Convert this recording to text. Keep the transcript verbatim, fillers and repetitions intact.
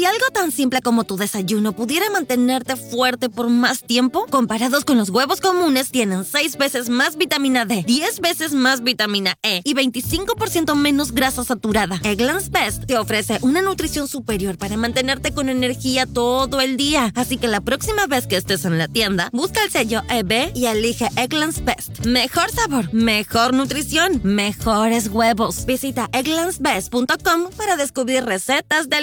Si algo tan simple como tu desayuno pudiera mantenerte fuerte por más tiempo, comparados con los huevos comunes, tienen seis veces más vitamina D, diez veces más vitamina E y veinticinco por ciento menos grasa saturada. Eggland's Best te ofrece una nutrición superior para mantenerte con energía todo el día. Así que la próxima vez que estés en la tienda, busca el sello E B y elige Eggland's Best. Mejor sabor, mejor nutrición, mejores huevos. Visita egglands best punto com para descubrir recetas de